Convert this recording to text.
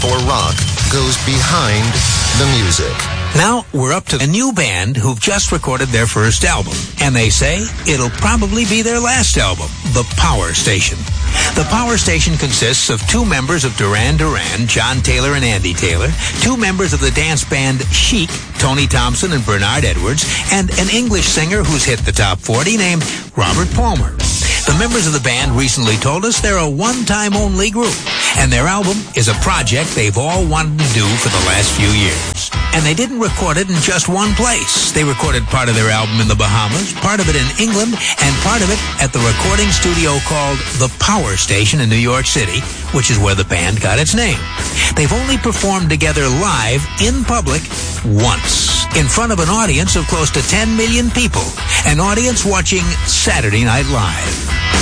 for rock goes behind the music. Now we're up to a new band who've just recorded their first album, and they say it'll probably be their last album, The Power Station. The Power Station consists of 2 members of Duran Duran, John Taylor and Andy Taylor, 2 members of the dance band Chic, Tony Thompson and Bernard Edwards, and an English singer who's hit the top 40 named Robert Palmer. The members of the band recently told us they're a one-time only group, and their album is a project they've all wanted to do for the last few years. And they didn't record it in just one place. They recorded part of their album in the Bahamas, part of it in England, and part of it at the recording studio called The Power Station in New York City, which is where the band got its name. They've only performed together live in public once, in front of an audience of close to 10 million people, an audience watching Saturday Night Live.